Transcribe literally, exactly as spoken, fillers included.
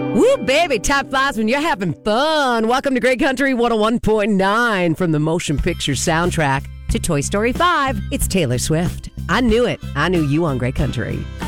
Woo, baby, top fives when you're having fun. Welcome to Great Country one oh one point nine. From the motion picture soundtrack to Toy Story five, it's Taylor Swift. I knew it. I knew you on Great Country.